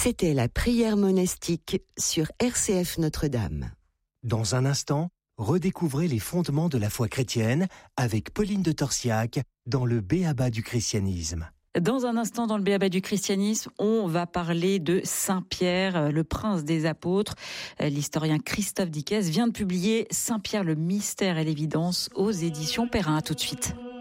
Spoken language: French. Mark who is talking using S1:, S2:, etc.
S1: C'était la prière monastique sur RCF Notre-Dame.
S2: Dans un instant, redécouvrez les fondements de la foi chrétienne avec Pauline de Torsiac dans le B.A.B.A. du christianisme.
S3: Dans un instant, dans le B.A.B.A. du christianisme, on va parler de Saint Pierre, le prince des apôtres. L'historien Christophe Dickès vient de publier Saint Pierre, le mystère et l'évidence aux éditions Perrin. À tout de suite.